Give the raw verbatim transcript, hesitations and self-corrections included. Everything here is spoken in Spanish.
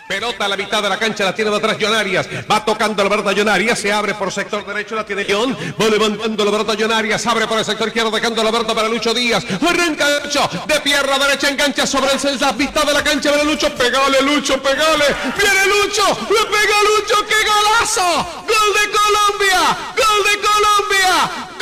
Pelota a la mitad de la cancha, la tiene de atrás Jonarias. Va tocando la verdad Jonarias, se abre por sector derecho, la tiene John. Va levantando la verdad Jonarias, abre por el sector izquierdo, dejando la verdad para Lucho Díaz. Arranca Lucho, de pierna derecha, engancha sobre el la mitad de la cancha de Lucho. Pegale, Lucho, pegale. Viene Lucho, le pega Lucho, ¡qué golazo! ¡Gol de Colombia! ¡Gol de Colombia!